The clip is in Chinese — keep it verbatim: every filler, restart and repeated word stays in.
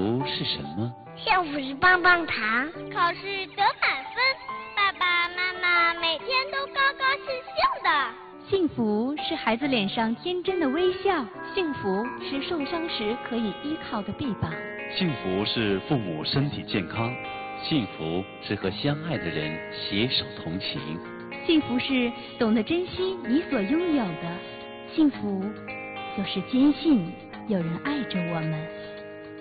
福是什么？ 幸福是棒棒糖， 考试得满分，爸爸妈妈每天都高高兴兴的。 幸福是孩子脸上天真的微笑，幸福是受伤时可以依靠的臂膀， 幸福是父母身体健康，幸福是和相爱的人携手同行， 幸福是懂得珍惜你所拥有的，幸福就是坚信有人爱着我们。